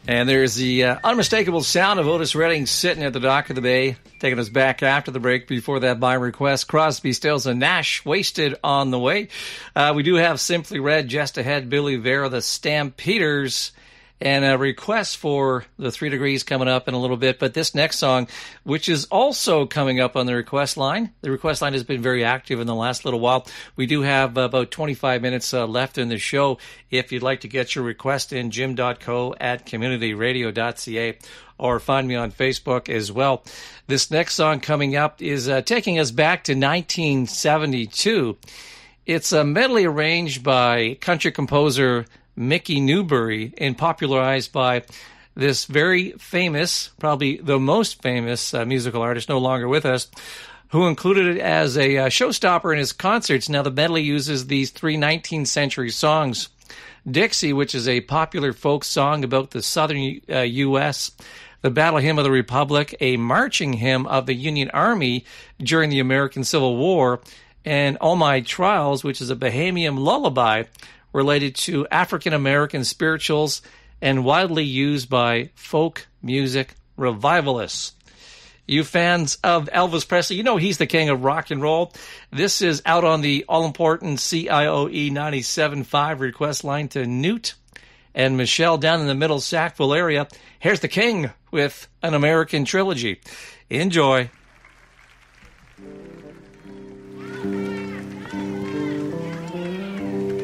And there's the unmistakable sound of Otis Redding sitting at the dock of the bay, taking us back after the break. Before that, by request, Crosby, Stills, and Nash, Wasted on the Way. We do have Simply Red just ahead, Billy Vera, the Stampeders, and a request for the 3 Degrees coming up in a little bit. But this next song, which is also coming up on the request line has been very active in the last little while. We do have about 25 minutes left in the show. If you'd like to get your request in, jim.co@communityradio.ca, or find me on Facebook as well. This next song coming up is taking us back to 1972. It's a medley arranged by country composer Mickey Newbury and popularized by this very famous, probably the most famous musical artist, no longer with us, who included it as a showstopper in his concerts. Now, the medley uses these 3 19th century songs. Dixie, which is a popular folk song about the southern U.S., the Battle Hymn of the Republic, a marching hymn of the Union Army during the American Civil War, and All My Trials, which is a Bahamian lullaby related to African-American spirituals and widely used by folk music revivalists. You fans of Elvis Presley, you know he's the king of rock and roll. This is out on the all-important CIOE 97.5 request line to Newt and Michelle down in the Middle Sackville area. Here's the king with an American trilogy. Enjoy.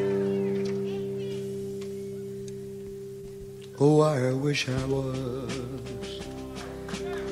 Oh, I wish I was